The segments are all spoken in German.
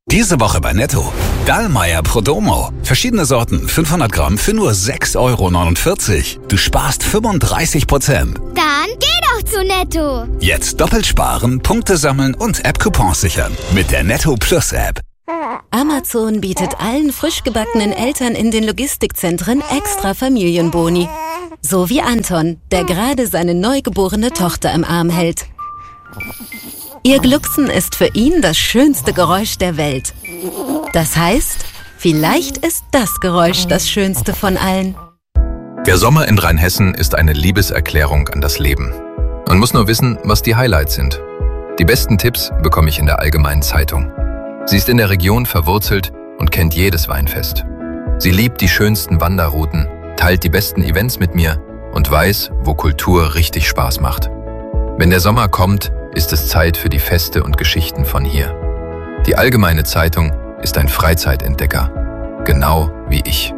Diese Woche bei Netto. Dallmayr Prodomo. Verschiedene Sorten, 500 Gramm für nur 6,49 €. Du sparst 35%. Dann geh doch zu Netto. Jetzt doppelt sparen, Punkte sammeln und App-Coupons sichern. Mit der Netto Plus App. Amazon bietet allen frisch gebackenen Eltern in den Logistikzentren extra Familienboni. So wie Anton, der gerade seine neugeborene Tochter im Arm hält. Ihr Glucksen ist für ihn das schönste Geräusch der Welt. Das heißt, vielleicht ist das Geräusch das schönste von allen. Der Sommer in Rheinhessen ist eine Liebeserklärung an das Leben. Man muss nur wissen, was die Highlights sind. Die besten Tipps bekomme ich in der Allgemeinen Zeitung. Sie ist in der Region verwurzelt und kennt jedes Weinfest. Sie liebt die schönsten Wanderrouten, teilt die besten Events mit mir und weiß, wo Kultur richtig Spaß macht. Wenn der Sommer kommt, ist es Zeit für die Feste und Geschichten von hier. Die Allgemeine Zeitung ist ein Freizeitentdecker, genau wie ich.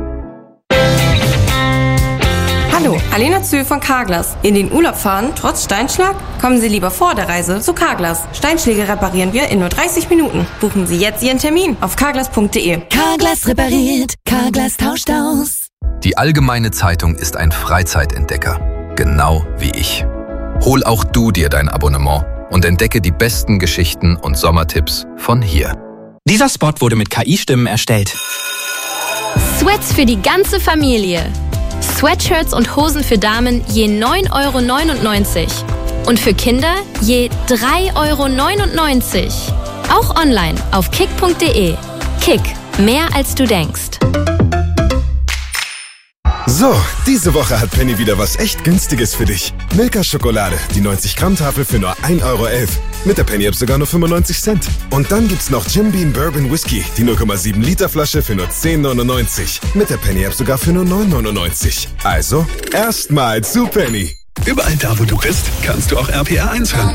Hallo, Alena Zühl von Carglass. In den Urlaub fahren, trotz Steinschlag? Kommen Sie lieber vor der Reise zu Carglass. Steinschläge reparieren wir in nur 30 Minuten. Buchen Sie jetzt Ihren Termin auf carglass.de. Carglass repariert, Carglass tauscht aus. Die Allgemeine Zeitung ist ein Freizeitentdecker, genau wie ich. Hol auch du dir dein Abonnement und entdecke die besten Geschichten und Sommertipps von hier. Dieser Spot wurde mit KI-Stimmen erstellt. Sweats für die ganze Familie. Sweatshirts und Hosen für Damen je 9,99 € und für Kinder je 3,99 €. Auch online auf kick.de. Kick, mehr als du denkst. So, diese Woche hat Penny wieder was echt Günstiges für dich. Milka-Schokolade, die 90-Gramm-Tafel für nur 1,11 €. Mit der Penny-App sogar nur 95 Cent. Und dann gibt's noch Jim Beam Bourbon Whisky, die 0,7 Liter Flasche für nur 10,99 €. Mit der Penny-App sogar für nur 9,99 €. Also, erstmal zu Penny. Überall da, wo du bist, kannst du auch RPR1 hören.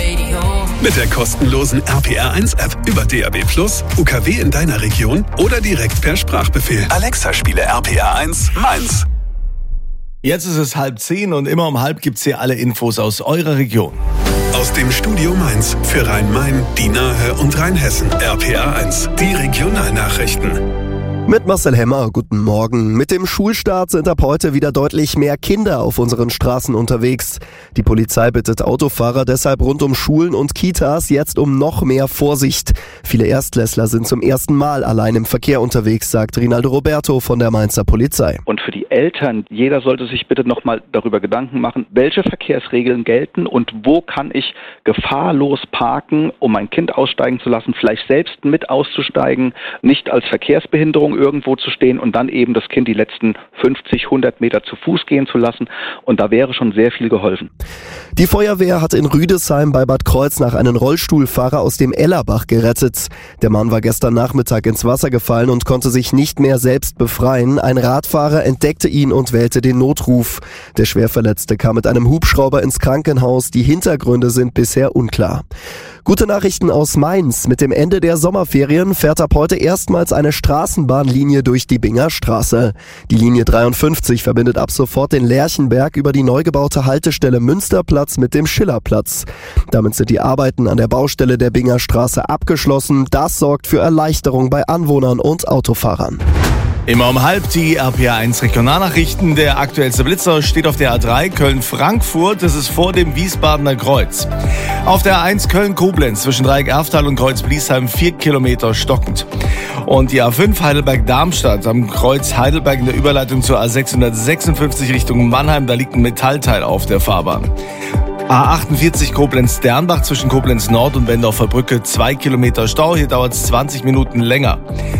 Mit der kostenlosen RPR1-App über DAB+, UKW in deiner Region oder direkt per Sprachbefehl. Alexa, spiele RPR1 Mainz. Jetzt ist es 9:30 und immer um 9:30 gibt's hier alle Infos aus eurer Region. Aus dem Studio Mainz für Rhein-Main, die Nahe und Rheinhessen. RPR1, die Regionalnachrichten. Mit Marcel Hemmer, guten Morgen. Mit dem Schulstart sind ab heute wieder deutlich mehr Kinder auf unseren Straßen unterwegs. Die Polizei bittet Autofahrer deshalb rund um Schulen und Kitas jetzt um noch mehr Vorsicht. Viele Erstklässler sind zum ersten Mal allein im Verkehr unterwegs, sagt Rinaldo Roberto von der Mainzer Polizei. Und für die Eltern, jeder sollte sich bitte nochmal darüber Gedanken machen, welche Verkehrsregeln gelten und wo kann ich gefahrlos parken, um mein Kind aussteigen zu lassen, vielleicht selbst mit auszusteigen, nicht als Verkehrsbehinderung irgendwo zu stehen und dann eben das Kind die letzten 50, 100 Meter zu Fuß gehen zu lassen. Und da wäre schon sehr viel geholfen. Die Feuerwehr hat in Rüdesheim bei Bad Kreuznach einen Rollstuhlfahrer aus dem Ellerbach gerettet. Der Mann war gestern Nachmittag ins Wasser gefallen und konnte sich nicht mehr selbst befreien. Ein Radfahrer entdeckte ihn und wählte den Notruf. Der Schwerverletzte kam mit einem Hubschrauber ins Krankenhaus. Die Hintergründe sind bisher unklar. Gute Nachrichten aus Mainz. Mit dem Ende der Sommerferien fährt ab heute erstmals eine Straßenbahnlinie durch die Binger Straße. Die Linie 53 verbindet ab sofort den Lerchenberg über die neu gebaute Haltestelle Münsterplatz mit dem Schillerplatz. Damit sind die Arbeiten an der Baustelle der Binger Straße abgeschlossen. Das sorgt für Erleichterung bei Anwohnern und Autofahrern. Immer um 9:30 die RPR1 Regionalnachrichten. Der aktuellste Blitzer steht auf der A3 Köln-Frankfurt. Das ist vor dem Wiesbadener Kreuz. Auf der A1 Köln-Koblenz zwischen Dreieck-Erftal und Kreuz-Bliesheim 4 Kilometer stockend. Und die A5 Heidelberg-Darmstadt am Kreuz Heidelberg in der Überleitung zur A656 Richtung Mannheim. Da liegt ein Metallteil auf der Fahrbahn. A48 Koblenz-Dernbach zwischen Koblenz Nord und Wendorfer Brücke 2 Kilometer Stau. Hier dauert es 20 Minuten länger.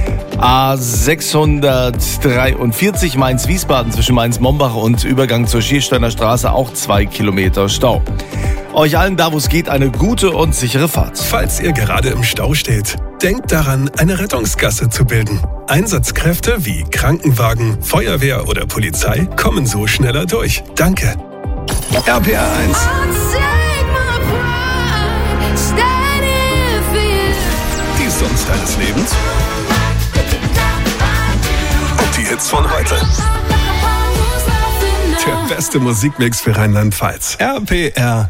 A643 Mainz-Wiesbaden zwischen Mainz-Mombach und Übergang zur Schiersteiner Straße auch 2 Kilometer Stau. Euch allen da, wo es geht, eine gute und sichere Fahrt. Falls ihr gerade im Stau steht, denkt daran, eine Rettungsgasse zu bilden. Einsatzkräfte wie Krankenwagen, Feuerwehr oder Polizei kommen so schneller durch. Danke. RPR1. Die Songs deines Lebens. Und die Hits von heute. Der beste Musikmix für Rheinland-Pfalz. RPR